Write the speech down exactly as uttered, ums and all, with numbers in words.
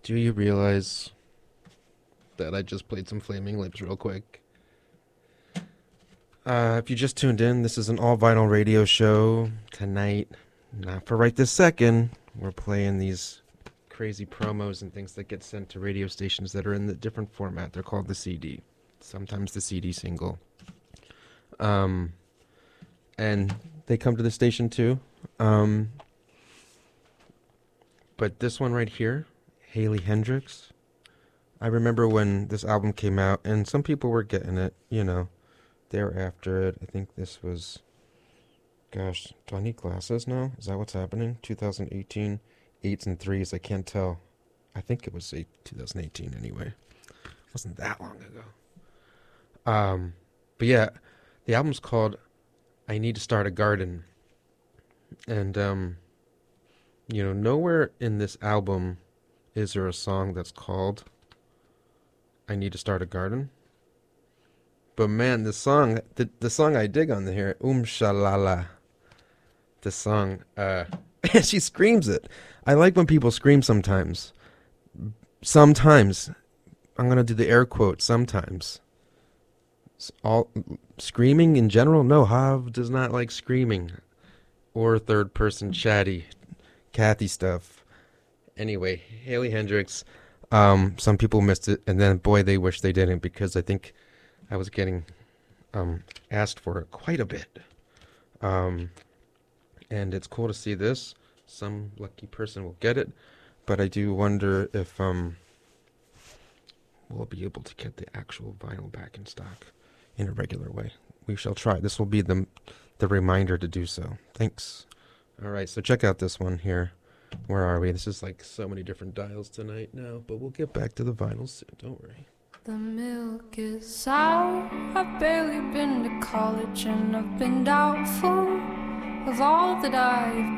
Do you realize that I just played some Flaming Lips real quick? Uh, if you just tuned in, this is an all-vinyl radio show tonight. Not for right this second. We're playing these crazy promos and things that get sent to radio stations that are in the different format. They're called the C D. Sometimes the C D single. Um, and they come to the station too. Um, but this one right here, Haley Hendrix. I remember when this album came out, and some people were getting it, you know. They were after it. I think this was, gosh, do I need glasses now? Is that what's happening? twenty eighteen, eights and threes, I can't tell. I think it was eight, twenty eighteen anyway. It wasn't that long ago. Um, but yeah, the album's called I Need to Start a Garden. And, um, you know, nowhere in this album is there a song that's called I Need to Start a Garden. But man, the song, the, the song I dig on here, Um Shalala. The song, uh, she screams it. I like when people scream sometimes. Sometimes. I'm going to do the air quote, sometimes. All screaming in general? No, Hav does not like screaming. Or third person chatty, Kathy stuff. Anyway, Haley Hendrix. Um, some people missed it, and then boy, they wish they didn't, because I think I was getting um, asked for it quite a bit. Um, and it's cool to see this. Some lucky person will get it, but I do wonder if um, we'll be able to get the actual vinyl back in stock in a regular way. We shall try. This will be the the reminder to do so. Thanks. All right, so check out this one here. Where are we? This is like so many different dials tonight now, but we'll get back to the vinyls soon. Don't worry. The milk is sour. I've barely been to college, and I've been doubtful of all that I've